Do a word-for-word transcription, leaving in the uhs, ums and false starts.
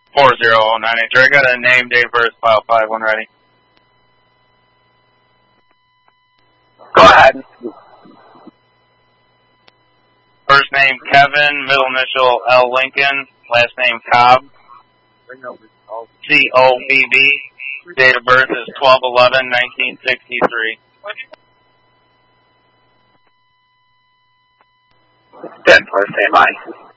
four zero zero nine eight. I got a name, date of birth, file five, when ready. Go ahead. First name Kevin, middle initial L. Lincoln, last name Cobb, C O B B. Date of birth is twelve eleven nineteen sixty-three. ten four, stand by.